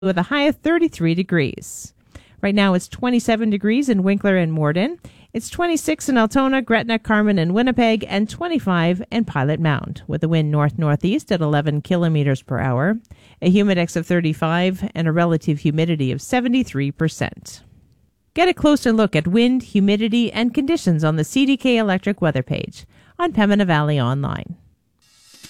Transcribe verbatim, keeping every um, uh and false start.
with a high of thirty-three degrees. Right now it's twenty-seven degrees in Winkler and Morden. It's twenty-six in Altona, Gretna, Carmen, and Winnipeg, and twenty-five in Pilot Mound, with a wind north-northeast at eleven kilometers per hour, a humidex of thirty-five, and a relative humidity of seventy-three percent. Get a closer look at wind, humidity, and conditions on the C D K Electric weather page on Pembina Valley Online.